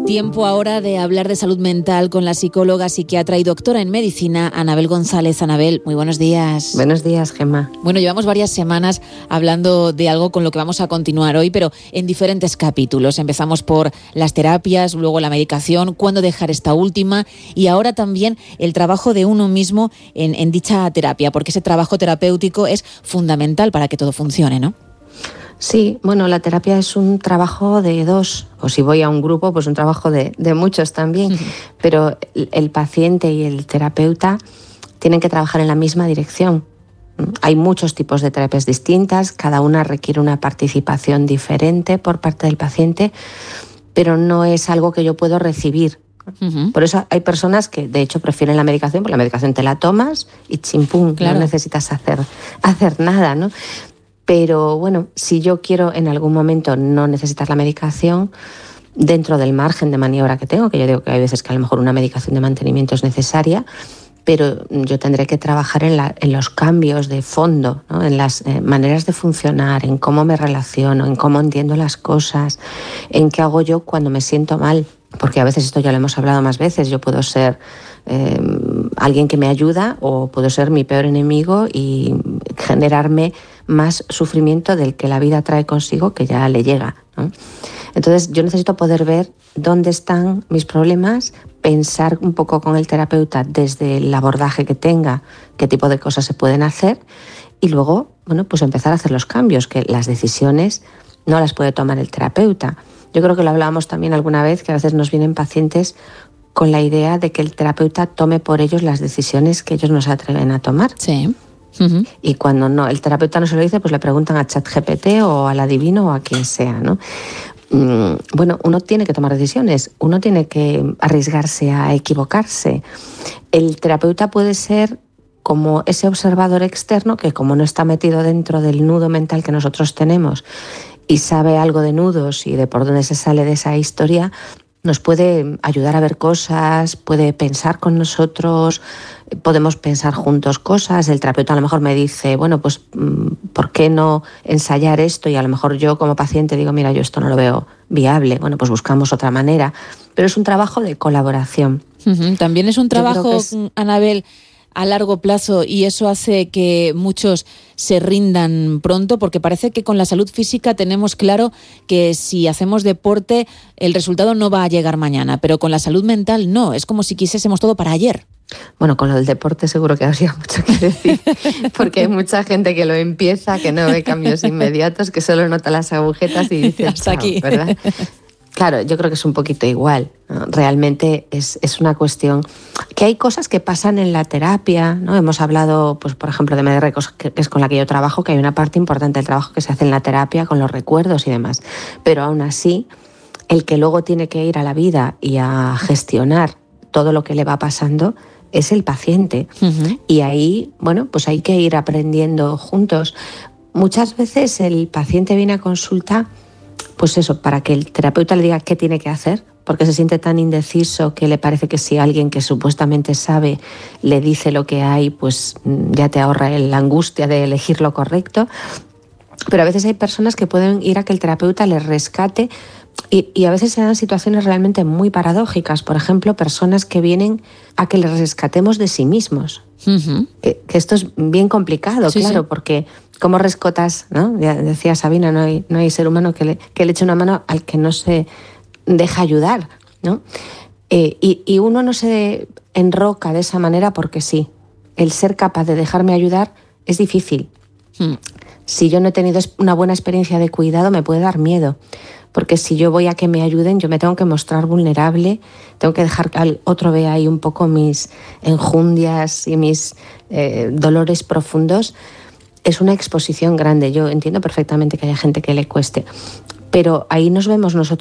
Tiempo ahora de hablar de salud mental con la psicóloga, psiquiatra y doctora en medicina, Anabel González. Anabel, muy buenos días. Buenos días, Gemma. Bueno, llevamos varias semanas hablando de algo con lo que vamos a continuar hoy, pero en diferentes capítulos. Empezamos por las terapias, luego la medicación, cuándo dejar esta última y ahora también el trabajo de uno mismo en dicha terapia, porque ese trabajo terapéutico es fundamental para que todo funcione, ¿no? Sí, bueno, la terapia es un trabajo de dos, o si voy a un grupo, pues un trabajo de muchos también, pero el paciente y el terapeuta tienen que trabajar en la misma dirección. Hay muchos tipos de terapias distintas, cada una requiere una participación diferente por parte del paciente, pero no es algo que yo puedo recibir. Por eso hay personas que de hecho prefieren la medicación, porque la medicación te la tomas y chimpum, claro. No necesitas hacer nada, ¿no? Pero bueno, si yo quiero en algún momento no necesitar la medicación, dentro del margen de maniobra que tengo, que yo digo que hay veces que a lo mejor una medicación de mantenimiento es necesaria, pero yo tendré que trabajar en los cambios de fondo, ¿no? En las maneras de funcionar, en cómo me relaciono, en cómo entiendo las cosas, en qué hago yo cuando me siento mal. Porque a veces esto ya lo hemos hablado más veces, yo puedo ser alguien que me ayuda o puedo ser mi peor enemigo y generarme más sufrimiento del que la vida trae consigo que ya le llega, ¿no? Entonces yo necesito poder ver dónde están mis problemas, pensar un poco con el terapeuta desde el abordaje que tenga, qué tipo de cosas se pueden hacer y luego, bueno, pues empezar a hacer los cambios, que las decisiones no las puede tomar el terapeuta. Yo creo que lo hablábamos también alguna vez, que a veces nos vienen pacientes con la idea de que el terapeuta tome por ellos las decisiones que ellos no se atreven a tomar. Sí. Y cuando no, el terapeuta no se lo dice, pues le preguntan a ChatGPT o al adivino o a quien sea, ¿no? Bueno, uno tiene que tomar decisiones, uno tiene que arriesgarse a equivocarse. El terapeuta puede ser como ese observador externo que, como no está metido dentro del nudo mental que nosotros tenemos y sabe algo de nudos y de por dónde se sale de esa historia, nos puede ayudar a ver cosas, puede pensar con nosotros, podemos pensar juntos cosas. El terapeuta a lo mejor me dice, bueno, pues ¿por qué no ensayar esto? Y a lo mejor yo como paciente digo, mira, yo esto no lo veo viable. Bueno, pues buscamos otra manera. Pero es un trabajo de colaboración. También es un trabajo, Anabel, a largo plazo, y eso hace que muchos se rindan pronto, porque parece que con la salud física tenemos claro que si hacemos deporte el resultado no va a llegar mañana, pero con la salud mental no, es como si quisiésemos todo para ayer. Bueno, con lo del deporte seguro que habría mucho que decir, porque hay mucha gente que lo empieza, que no ve cambios inmediatos, que solo nota las agujetas y dice hasta aquí, ¿verdad? Claro, yo creo que es un poquito igual, ¿no? Realmente es una cuestión que hay cosas que pasan en la terapia, ¿no? Hemos hablado, pues por ejemplo, de MDR, que es con la que yo trabajo, que hay una parte importante del trabajo que se hace en la terapia con los recuerdos y demás. Pero aún así, el que luego tiene que ir a la vida y a gestionar todo lo que le va pasando es el paciente. Y ahí, bueno, pues hay que ir aprendiendo juntos. Muchas veces el paciente viene a consulta, pues eso, para que el terapeuta le diga qué tiene que hacer, porque se siente tan indeciso que le parece que si alguien que supuestamente sabe le dice lo que hay, pues ya te ahorra la angustia de elegir lo correcto. Pero a veces hay personas que pueden ir a que el terapeuta les rescate y a veces se dan situaciones realmente muy paradójicas. Por ejemplo, personas que vienen a que les rescatemos de sí mismos. Que esto es bien complicado, sí, claro, sí. Porque ¿cómo rescatas, ¿no? Ya decía Sabina, no hay ser humano que le eche una mano al que no se deja ayudar, ¿no? Y uno no se enroca de esa manera porque sí. El ser capaz de dejarme ayudar es difícil. Si yo no he tenido una buena experiencia de cuidado, me puede dar miedo. Porque si yo voy a que me ayuden, yo me tengo que mostrar vulnerable, tengo que dejar que el otro vea ahí un poco mis enjundias y mis dolores profundos. Es una exposición grande. Yo entiendo perfectamente que haya gente que le cueste, pero ahí nos vemos nosotros